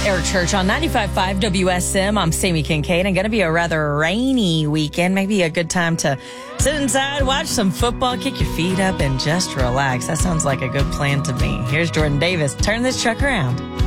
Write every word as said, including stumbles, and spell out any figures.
Eric Church on ninety-five point five W S M. I'm Sammy Kincaid, and going to be a rather rainy weekend. Maybe a good time to sit inside, watch some football, kick your feet up, and just relax. That sounds like a good plan to me. Here's Jordan Davis. Turn this truck around.